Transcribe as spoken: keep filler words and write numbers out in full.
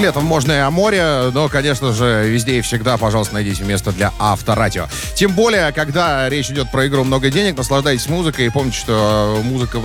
Летом можно и о море, но, конечно же, везде и всегда, пожалуйста, найдите место для Авторадио. Тем более, когда речь идет про игру «Много денег», наслаждайтесь музыкой и помните, что музыка